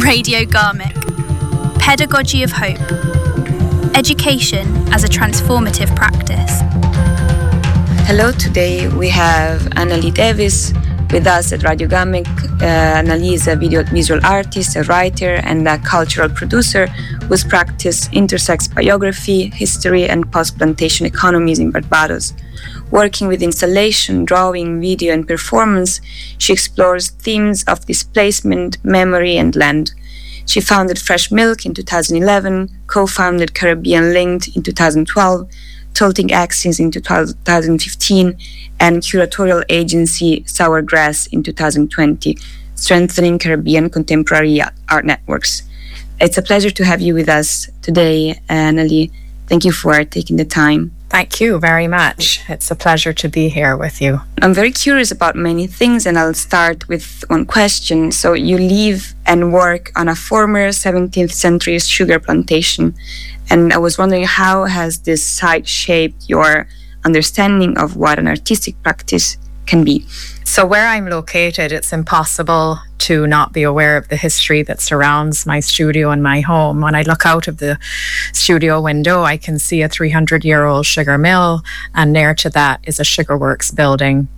Radio Garmick. Pedagogy of Hope. Education as a transformative practice. Hello, today we have Annalie Davis with us at Radio Garmick. Annalie is a visual artist, a writer, and a cultural producer whose practice intersects biography, history, and post-plantation economies in Barbados. Working with installation, drawing, video, and performance, she explores themes of displacement, memory, and land. She founded Fresh Milk in 2011, co-founded Caribbean Linked in 2012, Tilting Axes in 2015, and curatorial agency Sour Grass in 2020, strengthening Caribbean contemporary art networks. It's a pleasure to have you with us today, Annalie. Thank you for taking the time. Thank you very much. It's a pleasure to be here with you. I'm very curious about many things, and I'll start with one question. So you live and work on a former 17th century sugar plantation, and I was wondering, how has this site shaped your understanding of what an artistic practice can be? So where I'm located, it's impossible to not be aware of the history that surrounds my studio and my home. When I look out of the studio window, I can see a 300-year-old sugar mill, and near to that is a sugar works building.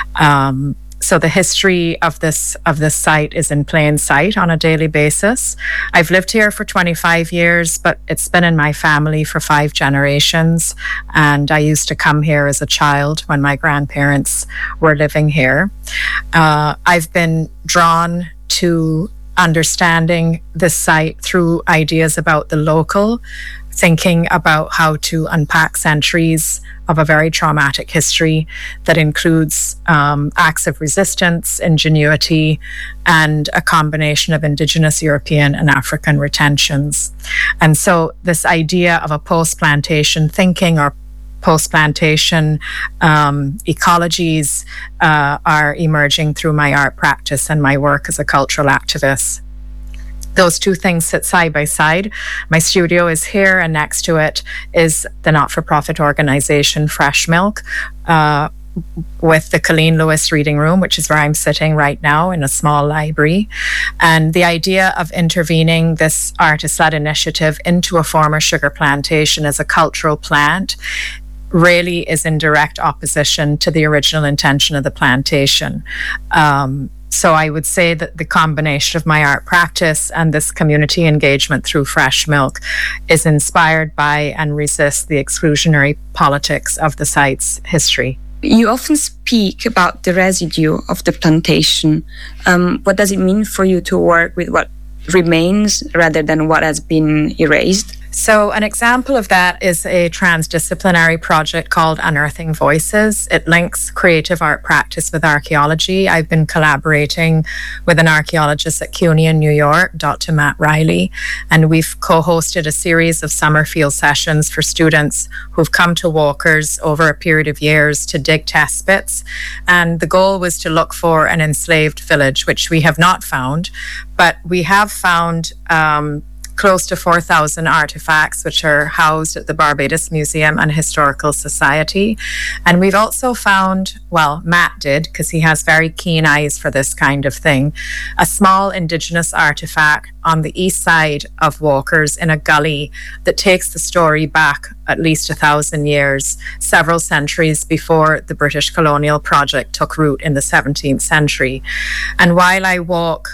So the history of this site is in plain sight on a daily basis. I've lived here for 25 years, but it's been in my family for 5 generations. And I used to come here as a child when my grandparents were living here. I've been drawn to understanding this site through ideas about the local, thinking about how to unpack centuries of a very traumatic history that includes acts of resistance, ingenuity, and a combination of Indigenous, European, and African retentions. And so this idea of a post-plantation thinking or post-plantation ecologies are emerging through my art practice and my work as a cultural activist. Those two things sit side by side. My studio is here, and next to it is the not-for-profit organization Fresh Milk, with the Colleen Lewis Reading Room, which is where I'm sitting right now in a small library. And the idea of intervening this artist-led initiative into a former sugar plantation as a cultural plant really is in direct opposition to the original intention of the plantation. So I would say that the combination of my art practice and this community engagement through Fresh Milk is inspired by and resists the exclusionary politics of the site's history. You often speak about the residue of the plantation. What does it mean for you to work with what remains rather than what has been erased? So an example of that is a transdisciplinary project called Unearthing Voices. It links creative art practice with archaeology. I've been collaborating with an archaeologist at CUNY in New York, Dr. Matt Riley, and we've co-hosted a series of summer field sessions for students who've come to Walkers over a period of years to dig test pits. And the goal was to look for an enslaved village, which we have not found, but we have found close to 4,000 artifacts, which are housed at the Barbados Museum and Historical Society. And we've also found, well, Matt did, because he has very keen eyes for this kind of thing, a small Indigenous artifact on the east side of Walkers in a gully that takes the story back at least 1,000 years, several centuries before the British colonial project took root in the 17th century. And while I walk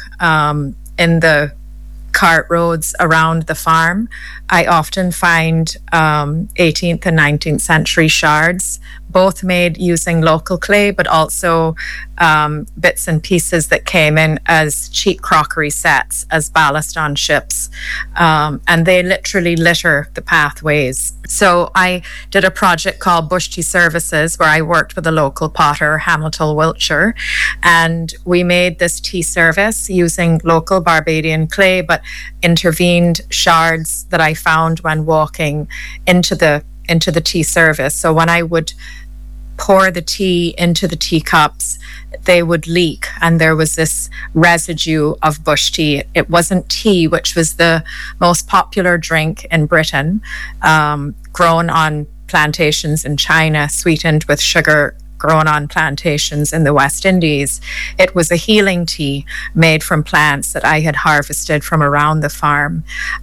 in the cart roads around the farm, I often find 18th and 19th century shards, both made using local clay, but also bits and pieces that came in as cheap crockery sets, as ballast on ships. And they literally litter the pathways. So I did a project called Bush Tea Services, where I worked with a local potter, Hamilton Wiltshire, and we made this tea service using local Barbadian clay, but intervened shards that I found when walking into the tea service. So when I would pour the tea into the teacups, they would leak, and there was this residue of bush tea. It wasn't tea, which was the most popular drink in Britain, grown on plantations in China, sweetened with sugar grown on plantations in the West Indies. It was a healing tea made from plants that I had harvested from around the farm.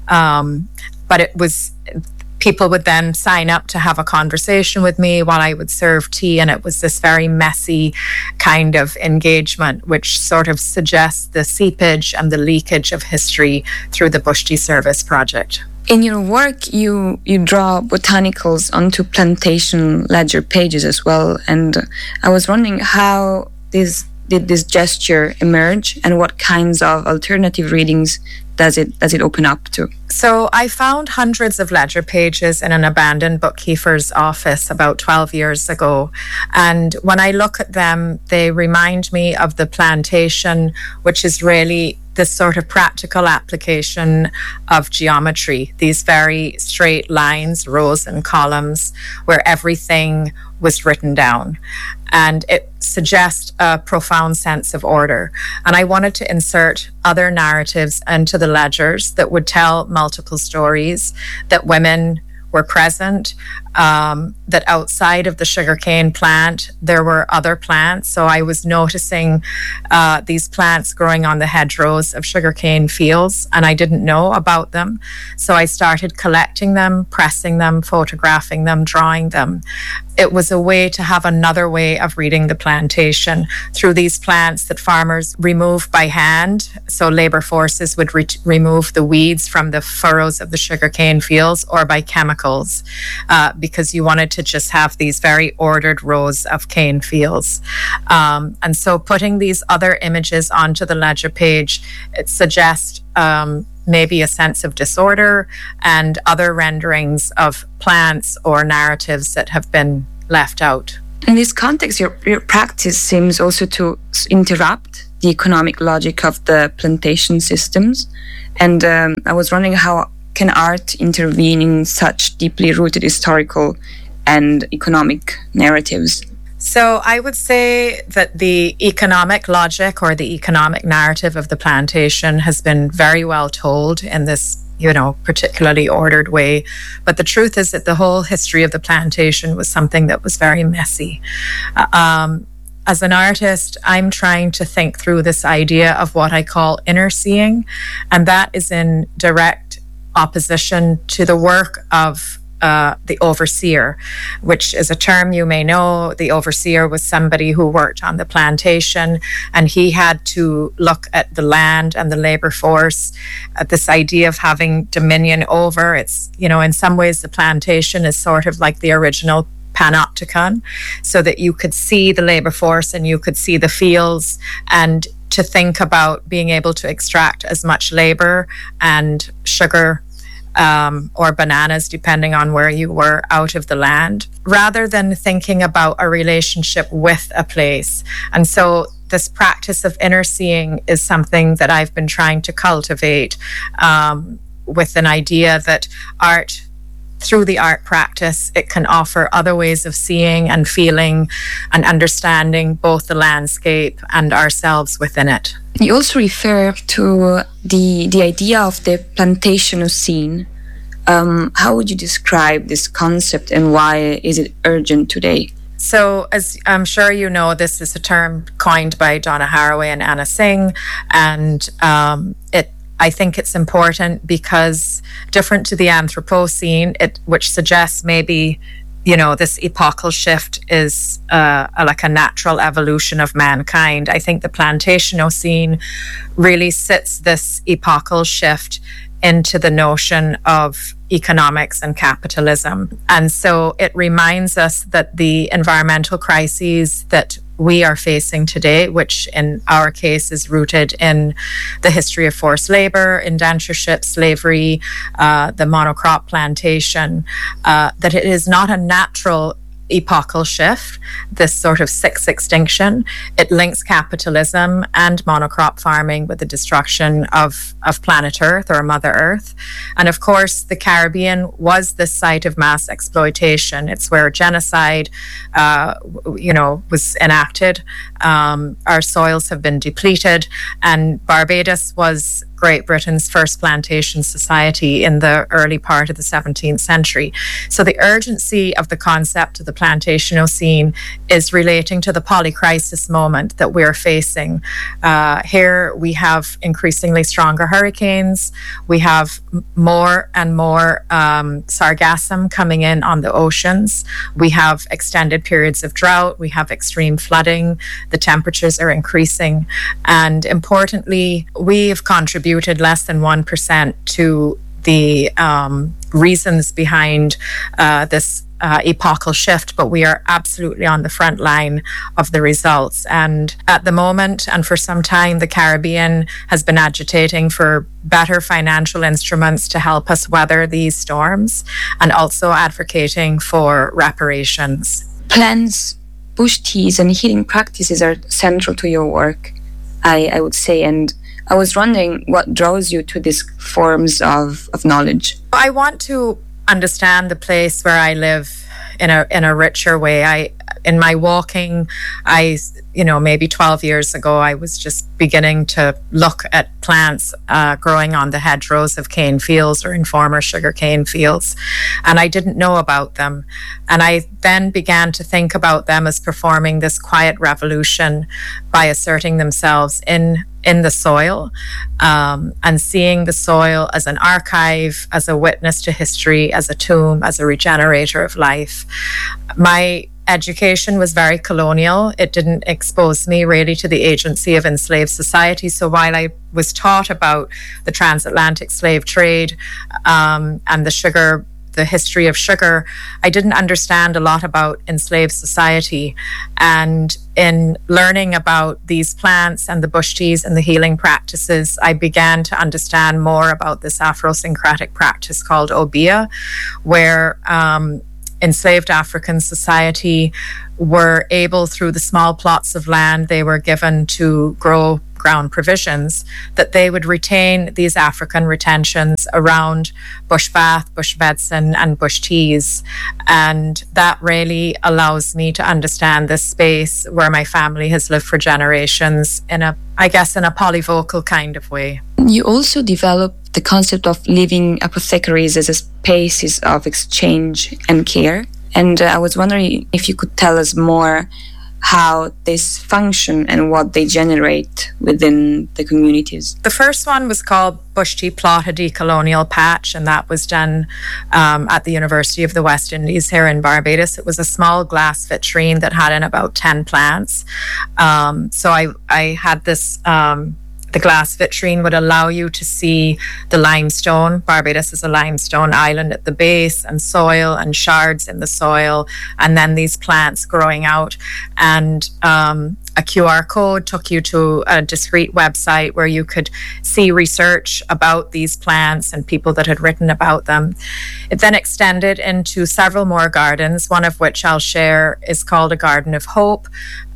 But it was, people would then sign up to have a conversation with me while I would serve tea, and it was this very messy kind of engagement, which sort of suggests the seepage and the leakage of history through the Bush Tea Service project. In your work, you draw botanicals onto plantation ledger pages as well, and I was wondering how did this gesture emerge, and what kinds of alternative readings does it open up to? So I found hundreds of ledger pages in an abandoned bookkeeper's office about 12 years ago. And when I look at them, they remind me of the plantation, which is really this sort of practical application of geometry, these very straight lines, rows and columns, where everything was written down. And it suggests a profound sense of order. And I wanted to insert other narratives into the ledgers that would tell multiple stories, that women were present, that outside of the sugarcane plant, there were other plants. So I was noticing these plants growing on the hedgerows of sugarcane fields, and I didn't know about them. So I started collecting them, pressing them, photographing them, drawing them. It was a way to have another way of reading the plantation through these plants that farmers remove by hand. So labor forces would remove the weeds from the furrows of the sugarcane fields, or by chemicals, because you wanted to just have these very ordered rows of cane fields. And so putting these other images onto the ledger page, it suggests maybe a sense of disorder and other renderings of plants or narratives that have been left out. In this context, your practice seems also to interrupt the economic logic of the plantation systems. And I was wondering, how can art intervene in such deeply rooted historical and economic narratives? So I would say that the economic logic or the economic narrative of the plantation has been very well told in this, particularly ordered way. But the truth is that the whole history of the plantation was something that was very messy. As an artist, I'm trying to think through this idea of what I call inner seeing, and that is in direct opposition to the work of the overseer, which is a term you may know. The overseer was somebody who worked on the plantation, and he had to look at the land and the labor force, at this idea of having dominion over. It's, in some ways the plantation is sort of like the original panopticon, so that you could see the labor force and you could see the fields, and to think about being able to extract as much labor and sugar or bananas, depending on where you were, out of the land, rather than thinking about a relationship with a place. And so this practice of inner seeing is something that I've been trying to cultivate, with an idea that art, through the art practice, it can offer other ways of seeing and feeling and understanding both the landscape and ourselves within it. You also refer to the idea of the plantationocene. How would you describe this concept, and why is it urgent today? So, as I'm sure you know, this is a term coined by Donna Haraway and Anna Singh, and I think it's important because, different to the Anthropocene, which suggests maybe, this epochal shift is like a natural evolution of mankind. I think the Plantationocene really sits this epochal shift into the notion of economics and capitalism. And so it reminds us that the environmental crises that we are facing today, which in our case is rooted in the history of forced labor, indentureship, slavery, the monocrop plantation, that it is not a natural epochal shift, this sort of sixth extinction. It links capitalism and monocrop farming with the destruction of planet Earth, or Mother Earth. And of course, the Caribbean was the site of mass exploitation. It's where genocide, was enacted. Our soils have been depleted, and Barbados was Great Britain's first plantation society in the early part of the 17th century. So the urgency of the concept of the Plantationocene is relating to the polycrisis moment that we're facing. Here we have increasingly stronger hurricanes. We have more and more sargassum coming in on the oceans. We have extended periods of drought. We have extreme flooding. The temperatures are increasing. And importantly, we have contributed less than 1% to the reasons behind this epochal shift, but we are absolutely on the front line of the results. And at the moment, and for some time, the Caribbean has been agitating for better financial instruments to help us weather these storms, and also advocating for reparations. Plants, bush teas, and healing practices are central to your work, I would say. And I was wondering what draws you to these forms of knowledge. I want to understand the place where I live in a richer way. In my walking, maybe 12 years ago, I was just beginning to look at plants growing on the hedgerows of cane fields or in former sugar cane fields, and I didn't know about them. And I then began to think about them as performing this quiet revolution by asserting themselves in the soil, and seeing the soil as an archive, as a witness to history, as a tomb, as a regenerator of life. My education was very colonial. It didn't expose me really to the agency of enslaved society. So while I was taught about the transatlantic slave trade and the history of sugar, I didn't understand a lot about enslaved society. And in learning about these plants and the bush teas and the healing practices, I began to understand more about this Afro-syncretic practice called obeah, where enslaved African society were able, through the small plots of land they were given to grow ground provisions, that they would retain these African retentions around bush bath, bush medicine, and bush teas. And that really allows me to understand this space where my family has lived for generations in a polyvocal kind of way. You also developed the concept of living apothecaries as a spaces of exchange and care. And I was wondering if you could tell us more how this function and what they generate within the communities. The first one was called Bush Tea Plot, a Decolonial Patch, and that was done at the University of the West Indies here in Barbados. It was a small glass vitrine that had in about 10 plants. So I had this... The glass vitrine would allow you to see the limestone. Barbados is a limestone island at the base, and soil and shards in the soil, and then these plants growing out. And a QR code took you to a discrete website where you could see research about these plants and people that had written about them. It then extended into several more gardens, one of which I'll share is called a Garden of Hope,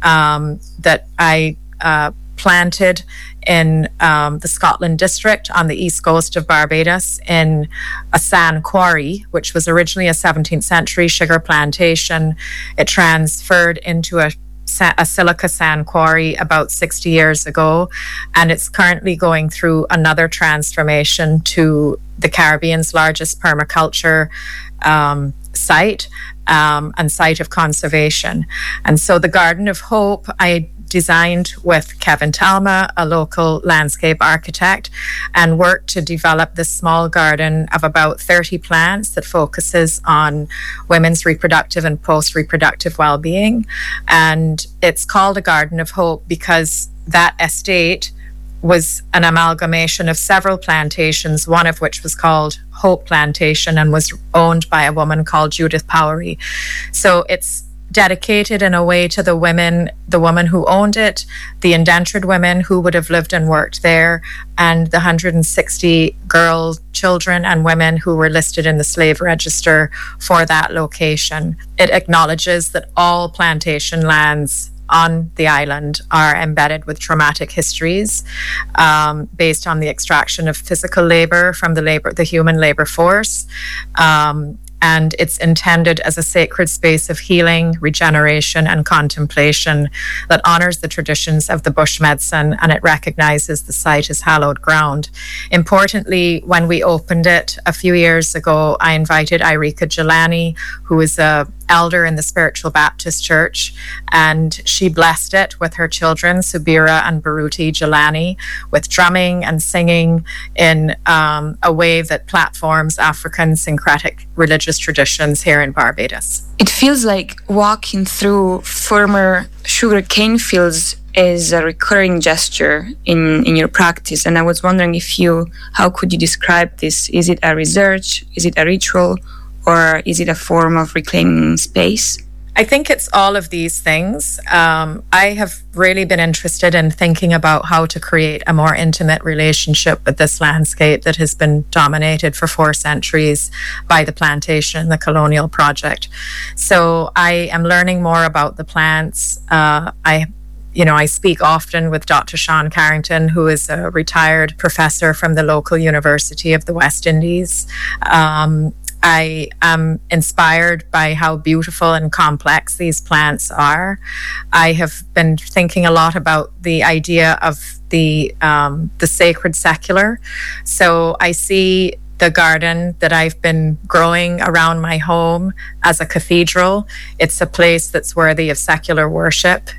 that I planted in the Scotland district on the east coast of Barbados in a sand quarry, which was originally a 17th century sugar plantation. It transferred into a silica sand quarry about 60 years ago, and it's currently going through another transformation to the Caribbean's largest permaculture site and site of conservation. And so the Garden of Hope I designed with Kevin Talma, a local landscape architect, and worked to develop this small garden of about 30 plants that focuses on women's reproductive and post-reproductive well-being. And it's called a Garden of Hope because that estate was an amalgamation of several plantations, one of which was called Hope Plantation and was owned by a woman called Judith Powery. So it's dedicated in a way to the woman who owned it, the indentured women who would have lived and worked there, and the 160 girls, children, and women who were listed in the slave register for that location. It acknowledges that all plantation lands on the island are embedded with traumatic histories based on the extraction of physical labor from the human labor force. and it's intended as a sacred space of healing, regeneration, and contemplation that honors the traditions of the bush medicine, and it recognizes the site as hallowed ground. Importantly, when we opened it a few years ago, I invited Irika Jelani, who is a elder in the Spiritual Baptist Church, and she blessed it with her children, Subira and Baruti Jelani, with drumming and singing in a way that platforms African syncretic religious traditions here in Barbados. It feels like walking through former sugarcane fields is a recurring gesture in your practice, and I was wondering how could you describe this? Is it a research? Is it a ritual? Or is it a form of reclaiming space? I think it's all of these things. I have really been interested in thinking about how to create a more intimate relationship with this landscape that has been dominated for 4 centuries by the plantation and the colonial project. So I am learning more about the plants. I speak often with Dr. Sean Carrington, who is a retired professor from the local University of the West Indies. I am inspired by how beautiful and complex these plants are. I have been thinking a lot about the idea of the sacred secular. So I see the garden that I've been growing around my home as a cathedral. It's a place that's worthy of secular worship.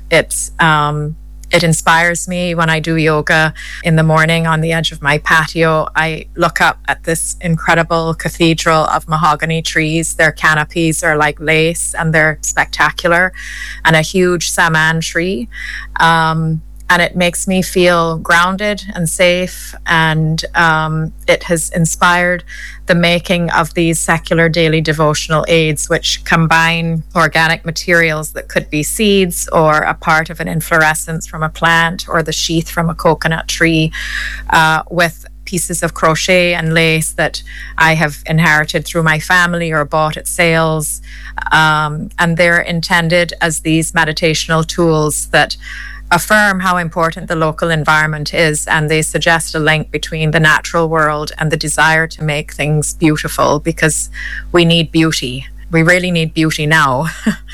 It inspires me when I do yoga in the morning on the edge of my patio. I look up at this incredible cathedral of mahogany trees. Their canopies are like lace and they're spectacular, and a huge saman tree. And it makes me feel grounded and safe, and it has inspired the making of these secular daily devotional aids, which combine organic materials that could be seeds or a part of an inflorescence from a plant or the sheath from a coconut tree with pieces of crochet and lace that I have inherited through my family or bought at sales. And they're intended as these meditational tools that affirm how important the local environment is, and they suggest a link between the natural world and the desire to make things beautiful, because we need beauty. We really need beauty now.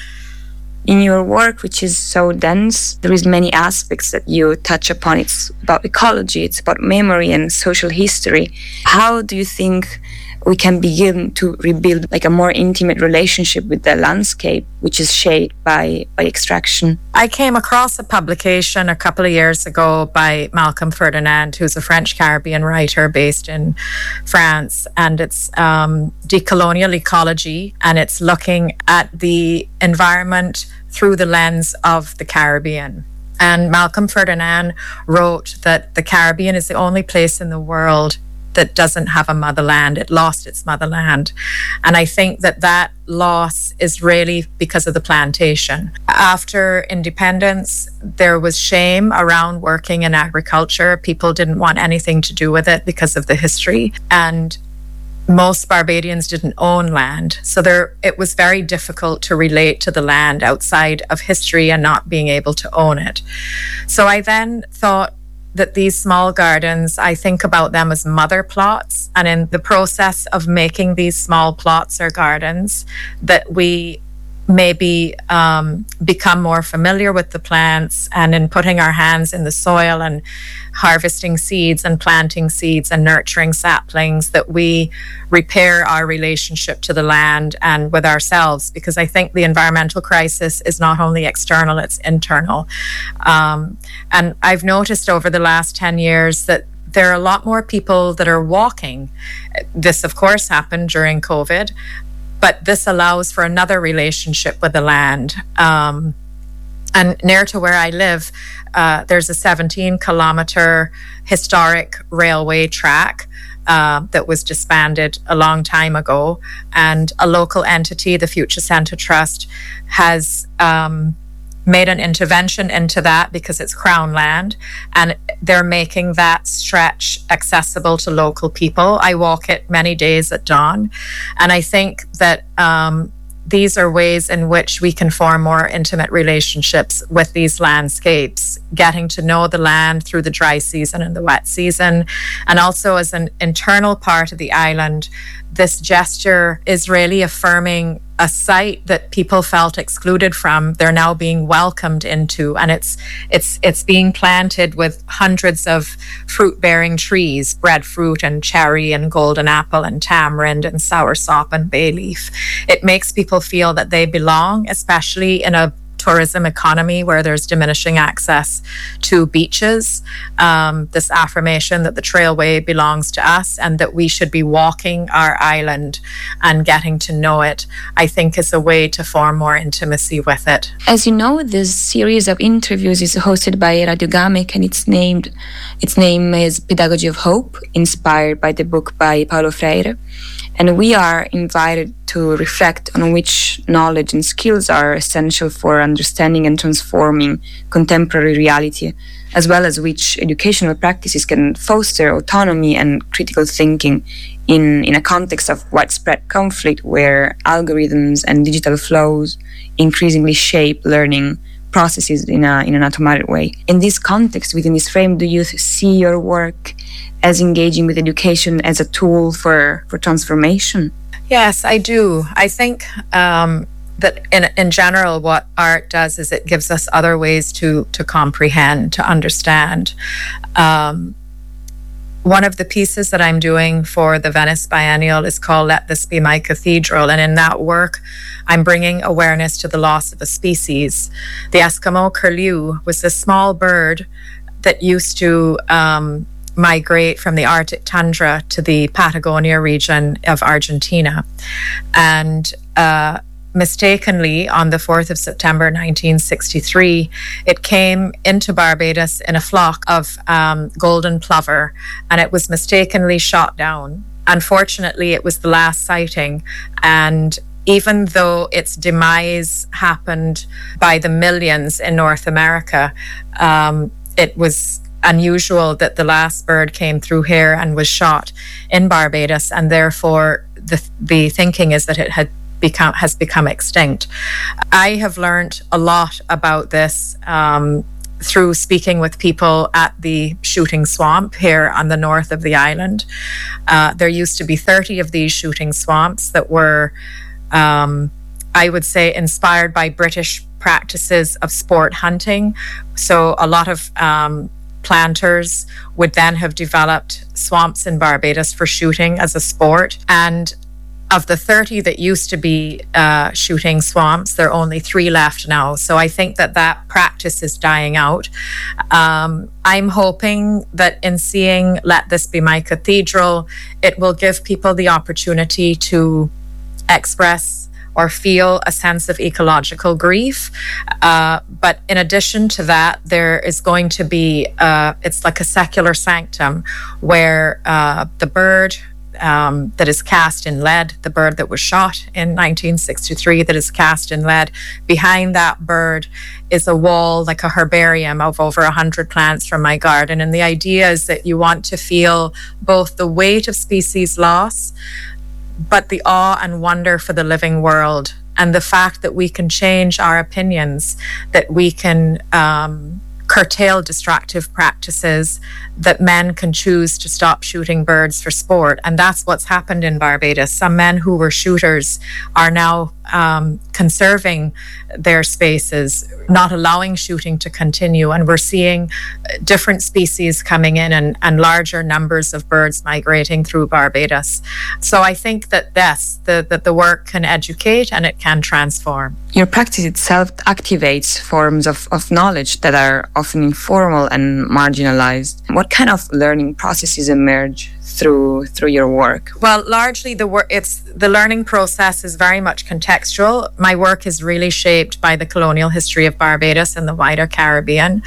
In your work, which is so dense, there is many aspects that you touch upon. It's about ecology, it's about memory and social history. How do you think we can begin to rebuild like a more intimate relationship with the landscape, which is shaped by extraction? I came across a publication a couple of years ago by Malcolm Ferdinand, who's a French Caribbean writer based in France, and it's Decolonial Ecology, and it's looking at the environment through the lens of the Caribbean. And Malcolm Ferdinand wrote that the Caribbean is the only place in the world that doesn't have a motherland. It lost its motherland. And I think that loss is really because of the plantation. After independence, there was shame around working in agriculture. People didn't want anything to do with it because of the history. And most Barbadians didn't own land. So it was very difficult to relate to the land outside of history and not being able to own it. So I then thought that these small gardens, I think about them as mother plots. And in the process of making these small plots or gardens, that we maybe become more familiar with the plants, and in putting our hands in the soil and harvesting seeds and planting seeds and nurturing saplings, that we repair our relationship to the land and with ourselves, because I think the environmental crisis is not only external, it's internal. And I've noticed over the last 10 years that there are a lot more people that are walking. This, of course, happened during COVID, but this allows for another relationship with the land. And near to where I live, there's a 17-kilometer historic railway track that was disbanded a long time ago. And a local entity, the Future Centre Trust, has made an intervention into that because it's Crown land, and they're making that stretch accessible to local people. I walk it many days at dawn, and I think that these are ways in which we can form more intimate relationships with these landscapes, getting to know the land through the dry season and the wet season. And also as an internal part of the island, this gesture is really affirming a site that people felt excluded from. They're now being welcomed into, and it's being planted with hundreds of fruit-bearing trees, breadfruit and cherry and golden apple and tamarind and soursop and bay leaf. It makes people feel that they belong, especially in a tourism economy where there's diminishing access to beaches. This affirmation that the trailway belongs to us and that we should be walking our island and getting to know it, I think is a way to form more intimacy with it. As you know, this series of interviews is hosted by Radio Gamek, and its name is Pedagogy of Hope, inspired by the book by Paulo Freire. And we are invited to reflect on which knowledge and skills are essential for understanding and transforming contemporary reality, as well as which educational practices can foster autonomy and critical thinking in a context of widespread conflict where algorithms and digital flows increasingly shape learning processes in an automatic way. In this context, within this frame, do you see your work as engaging with education as a tool for transformation? Yes, I do. I think that in general, what art does is it gives us other ways to comprehend, to understand. One of the pieces that I'm doing for the Venice Biennial is called Let This Be My Cathedral. And in that work, I'm bringing awareness to the loss of a species. The Eskimo curlew was a small bird that used to migrate from the Arctic tundra to the Patagonia region of Argentina. And mistakenly, on the 4th of September 1963, it came into Barbados in a flock of golden plover, and it was mistakenly shot down. Unfortunately, it was the last sighting, and even though its demise happened by the millions in North America, it was unusual that the last bird came through here and was shot in Barbados, and therefore the thinking is that it has become extinct. I have learned a lot about this through speaking with people at the shooting swamp here on the north of the island. There used to be 30 of these shooting swamps that were, I would say, inspired by British practices of sport hunting. So a lot of planters would then have developed swamps in Barbados for shooting as a sport. And of the 30 that used to be shooting swamps, there are only 3 left now. So I think that practice is dying out. I'm hoping that in seeing Let This Be My Cathedral, it will give people the opportunity to express or feel a sense of ecological grief. But in addition to that, there is going to be, it's like a secular sanctum where the bird that is cast in lead, the bird that was shot in 1963 that is cast in lead, behind that bird is a wall, like a herbarium of over 100 plants from my garden. And the idea is that you want to feel both the weight of species loss, but the awe and wonder for the living world, and the fact that we can change our opinions, that we can curtail destructive practices, that men can choose to stop shooting birds for sport. And that's what's happened in Barbados. Some men who were shooters are now conserving their spaces, not allowing shooting to continue. And we're seeing different species coming in and larger numbers of birds migrating through Barbados. So I think that the work can educate and it can transform. Your practice itself activates forms of knowledge that are often informal and marginalized. What kind of learning processes emerge through your work? Well, largely the learning process is very much contextual. My work is really shaped by the colonial history of Barbados and the wider Caribbean.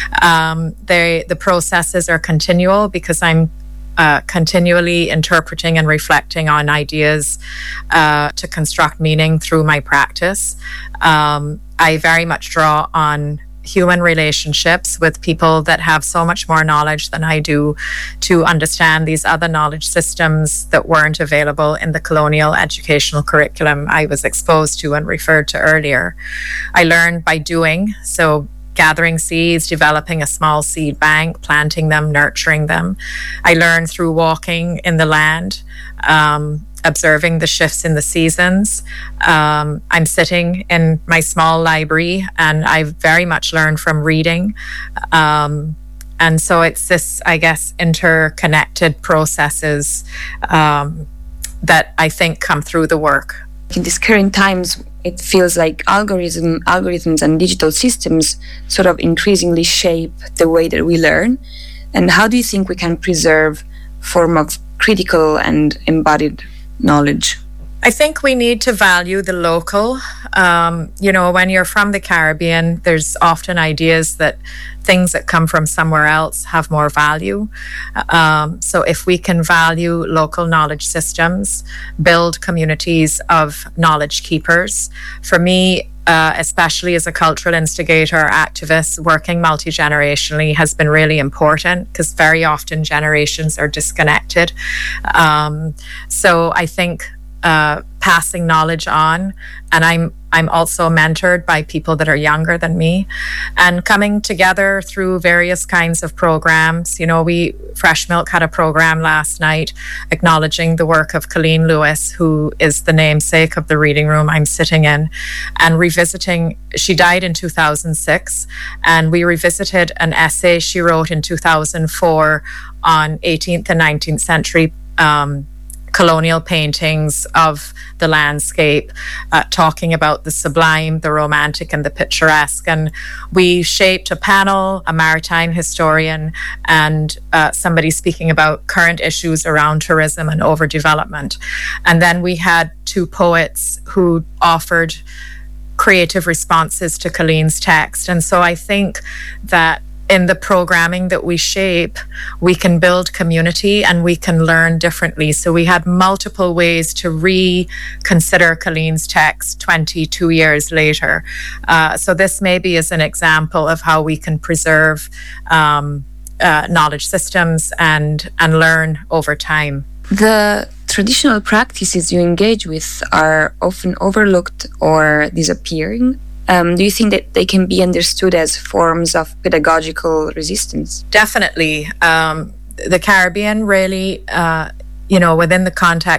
The processes are continual because I'm continually interpreting and reflecting on ideas to construct meaning through my practice. I very much draw on human relationships with people that have so much more knowledge than I do, to understand these other knowledge systems that weren't available in the colonial educational curriculum I was exposed to and referred to earlier. I learned by doing, so gathering seeds, developing a small seed bank, planting them, nurturing them. I learned through walking in the land, observing the shifts in the seasons. I'm sitting in my small library, and I've very much learned from reading. And so it's this, I guess, interconnected processes that I think come through the work. In these current times, it feels like algorithms and digital systems sort of increasingly shape the way that we learn. And how do you think we can preserve form of critical and embodied knowledge? I think we need to value the local. When you're from the Caribbean, there's often ideas that things that come from somewhere else have more value. So if we can value local knowledge systems, build communities of knowledge keepers. For me, especially as a cultural instigator or activist, working multi-generationally has been really important, because very often generations are disconnected. So I think passing knowledge on, and I'm also mentored by people that are younger than me, and coming together through various kinds of programs. Fresh Milk had a program last night acknowledging the work of Colleen Lewis, who is the namesake of the reading room I'm sitting in, and revisiting. She died in 2006, and we revisited an essay she wrote in 2004 on 18th and 19th century colonial paintings of the landscape, talking about the sublime, the romantic, and the picturesque. And we shaped a panel, a maritime historian, and somebody speaking about current issues around tourism and overdevelopment. And then we had two poets who offered creative responses to Colleen's text. And so I think that in the programming that we shape, we can build community and we can learn differently. So we had multiple ways to reconsider Colleen's text 22 years later. So this maybe is an example of how we can preserve knowledge systems and learn over time. The traditional practices you engage with are often overlooked or disappearing. Do you think that they can be understood as forms of pedagogical resistance? Definitely. The Caribbean really, within the context